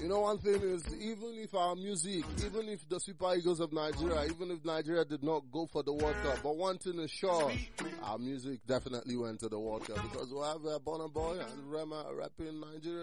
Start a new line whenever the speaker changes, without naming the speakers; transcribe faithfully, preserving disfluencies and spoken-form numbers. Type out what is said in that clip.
You know, one thing is, even if our music, even if the Super Eagles of Nigeria, even if Nigeria did not go for the World Cup, but one thing is sure, our music definitely went to the World Cup because we have uh, Burna Boy and Rema rapping Nigeria.